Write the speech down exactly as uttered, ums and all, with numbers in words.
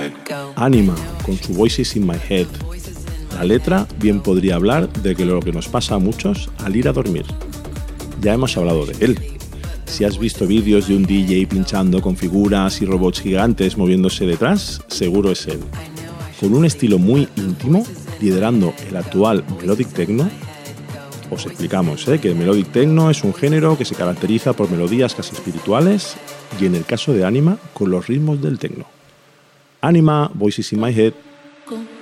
Anima, con su Voices in My Head. La letra bien podría hablar de que lo que nos pasa a muchos al ir a dormir. Ya hemos hablado de él. Si has visto vídeos de un D J pinchando con figuras y robots gigantes moviéndose detrás, seguro es él. Con un estilo muy íntimo, liderando el actual Melodic Techno. Os explicamos ¿eh? que el Melodic Techno es un género que se caracteriza por melodías casi espirituales y en el caso de Anima, con los ritmos del techno. Anima, Voices in My Head.